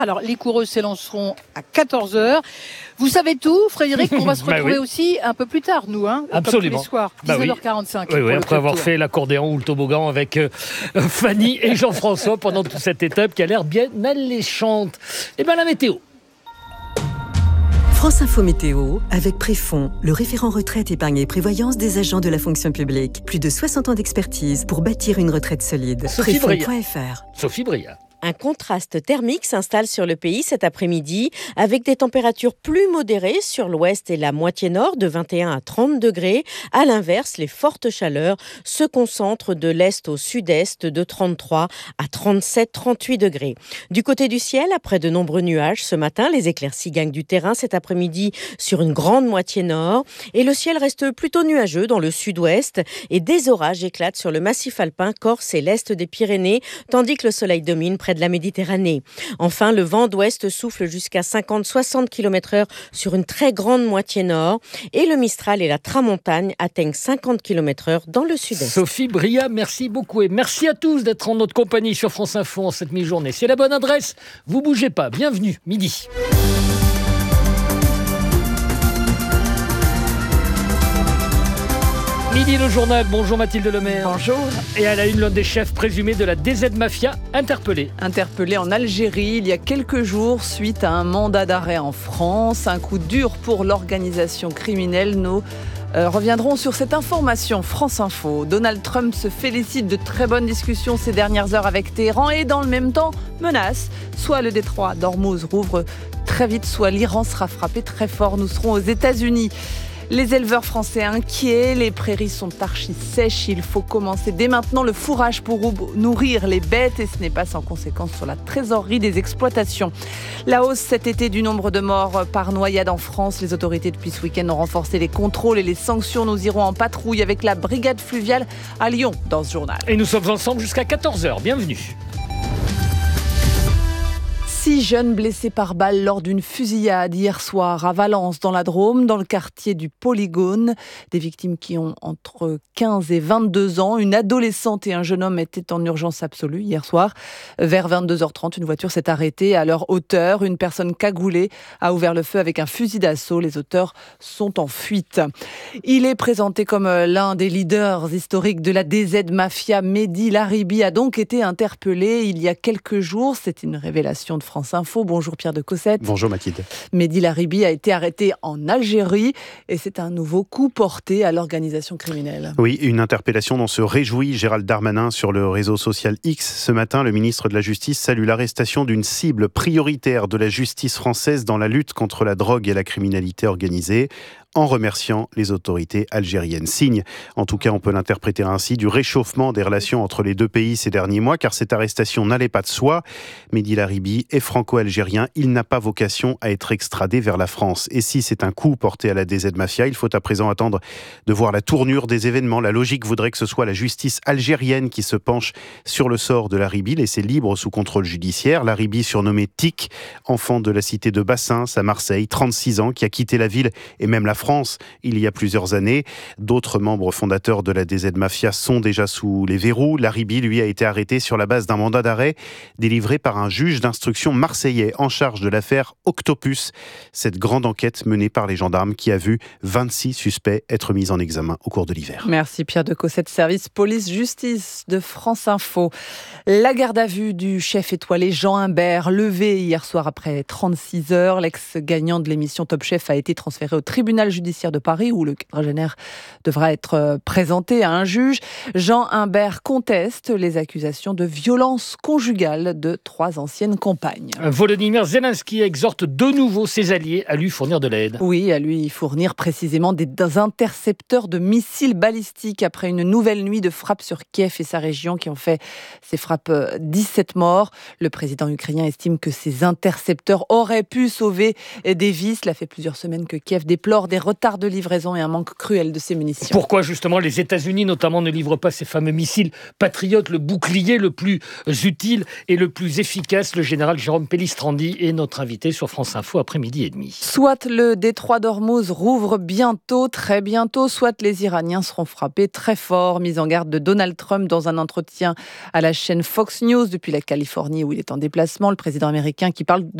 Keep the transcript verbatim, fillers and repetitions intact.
Alors, les coureuses s'élanceront à quatorze heures. Vous savez tout, Frédéric, on va se retrouver bah oui. aussi un peu plus tard, nous, hein, absolument. Comme tous les soirs, bah dix-neuf heures quarante-cinq. Oui, oui, après avoir tour. fait l'accordéon ou le toboggan avec euh, Fanny et Jean-François pendant toute cette étape qui a l'air bien alléchante. Et bien, la météo. France Info Météo, avec Préfond, le référent retraite, épargne et prévoyance des agents de la fonction publique. Plus de soixante ans d'expertise pour bâtir une retraite solide. Préfond point F R. Sophie Bria. Un contraste thermique s'installe sur le pays cet après-midi avec des températures plus modérées sur l'ouest et la moitié nord de vingt et un à trente degrés. À l'inverse, les fortes chaleurs se concentrent de l'est au sud-est de trente-trois à trente-sept à trente-huit degrés. Du côté du ciel, après de nombreux nuages, ce matin, les éclaircies gagnent du terrain cet après-midi sur une grande moitié nord et le ciel reste plutôt nuageux dans le sud-ouest et des orages éclatent sur le massif alpin, Corse et l'est des Pyrénées, tandis que le soleil domine près de la Méditerranée. Enfin, le vent d'ouest souffle jusqu'à cinquante à soixante kilomètres heure sur une très grande moitié nord et le Mistral et la Tramontane atteignent cinquante kilomètres heure dans le sud-est. Sophie Bria, merci beaucoup et merci à tous d'être en notre compagnie sur France Info en cette mi-journée. C'est la bonne adresse, vous bougez pas. Bienvenue, midi. Midi le journal, bonjour Mathilde Lemaire. Bonjour. Et à la une, l'un des chefs présumés de la D Z Mafia, interpellé. Interpellé en Algérie il y a quelques jours suite à un mandat d'arrêt en France. Un coup dur pour l'organisation criminelle. Nous euh, reviendrons sur cette information. France Info. Donald Trump se félicite de très bonnes discussions ces dernières heures avec Téhéran et dans le même temps menace. Soit le détroit d'Ormuz rouvre très vite, soit l'Iran sera frappé très fort. Nous serons aux États-Unis. Les éleveurs français inquiets, les prairies sont archi sèches, il faut commencer dès maintenant le fourrage pour nourrir les bêtes et ce n'est pas sans conséquence sur la trésorerie des exploitations. La hausse cet été du nombre de morts par noyade en France, les autorités depuis ce week-end ont renforcé les contrôles et les sanctions. Nous irons en patrouille avec la brigade fluviale à Lyon dans ce journal. Et nous sommes ensemble jusqu'à quatorze heures, bienvenue. Six jeunes blessés par balle lors d'une fusillade hier soir à Valence dans la Drôme, dans le quartier du Polygone. Des victimes qui ont entre quinze et vingt-deux ans. Une adolescente et un jeune homme étaient en urgence absolue hier soir. Vers vingt-deux heures trente, une voiture s'est arrêtée à leur hauteur. Une personne cagoulée a ouvert le feu avec un fusil d'assaut. Les auteurs sont en fuite. Il est présenté comme l'un des leaders historiques de la D Z Mafia. Mehdi Laribi a donc été interpellé il y a quelques jours. C'est une révélation de France Info. Bonjour Pierre de Cossette. Bonjour Mathilde. Mehdi Laribi a été arrêté en Algérie et c'est un nouveau coup porté à l'organisation criminelle. Oui, une interpellation dont se réjouit Gérald Darmanin sur le réseau social X. Ce matin, le ministre de la Justice salue l'arrestation d'une cible prioritaire de la justice française dans la lutte contre la drogue et la criminalité organisée, en remerciant les autorités algériennes. Signe, en tout cas on peut l'interpréter ainsi, du réchauffement des relations entre les deux pays ces derniers mois, car cette arrestation n'allait pas de soi. Mehdi Laribi est franco-algérien, il n'a pas vocation à être extradé vers la France. Et si c'est un coup porté à la D Z Mafia, il faut à présent attendre de voir la tournure des événements. La logique voudrait que ce soit la justice algérienne qui se penche sur le sort de Laribi, laissé libre sous contrôle judiciaire. Laribi, surnommé Tic, enfant de la cité de Bassins à Marseille, trente-six ans, qui a quitté la ville et même la France il y a plusieurs années. D'autres membres fondateurs de la D Z Mafia sont déjà sous les verrous. Laribi, lui, a été arrêté sur la base d'un mandat d'arrêt délivré par un juge d'instruction marseillais en charge de l'affaire Octopus, cette grande enquête menée par les gendarmes qui a vu vingt-six suspects être mis en examen au cours de l'hiver. Merci Pierre de Cossette, service police-justice de France Info. La garde à vue du chef étoilé Jean Imbert, levé hier soir après trente-six heures. L'ex-gagnant de l'émission Top Chef a été transféré au tribunal judiciaire de Paris où le quadragénaire devra être présenté à un juge. Jean Imbert conteste les accusations de violence conjugale de trois anciennes compagnes. Volodymyr Zelensky exhorte de nouveau ses alliés à lui fournir de l'aide. Oui, à lui fournir précisément des intercepteurs de missiles balistiques après une nouvelle nuit de frappes sur Kiev et sa région qui ont fait ces frappes dix-sept morts. Le président ukrainien estime que ces intercepteurs auraient pu sauver des vies. Cela fait plusieurs semaines que Kiev déplore des retards de livraison et un manque cruel de ces munitions. Pourquoi justement les États-Unis notamment ne livrent pas ces fameux missiles patriotes, le bouclier le plus utile et le plus efficace? Le général Jérôme Pellistrandi est notre invité sur France Info après-midi et demi. Soit le détroit d'Ormuz rouvre bientôt, très bientôt, soit les Iraniens seront frappés très fort. Mise en garde de Donald Trump dans un entretien à la chaîne Fox News depuis la Californie où il est en déplacement. Le président américain qui parle de